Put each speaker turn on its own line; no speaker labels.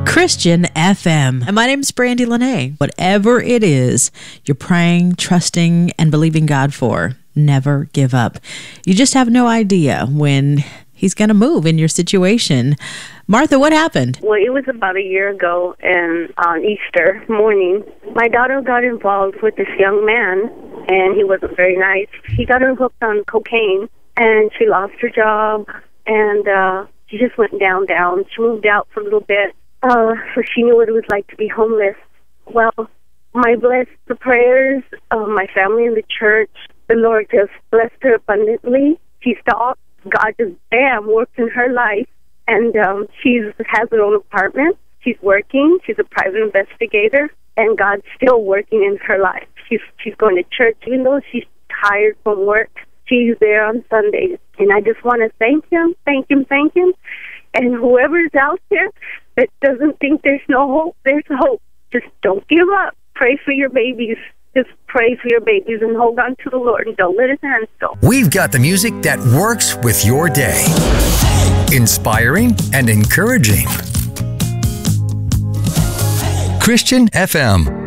Christian FM. And my name is Brandy Lene. Whatever it is you're praying, trusting, and believing God for, never give up. You just have no idea when He's going to move in your situation. Martha, what happened?
Well, it was about a year ago, and on Easter morning, my daughter got involved with this young man, and he wasn't very nice. He got her hooked on cocaine, and she lost her job, and she just went down. She moved out for a little bit, so she knew what it was like to be homeless. Well, the prayers of my family in the church, the Lord just blessed her abundantly. She stopped. God just, worked in her life. And she has her own apartment. She's working. She's a private investigator. And God's still working in her life. She's going to church, even though she's tired from work. She's there on Sundays. And I just want to thank Him. And whoever's out there that doesn't think there's no hope, there's hope. Just don't give up. Pray for your babies. Just pray for your babies and hold on to the Lord and don't let His hands go.
We've got the music that works with your day. Inspiring and encouraging. Christian FM.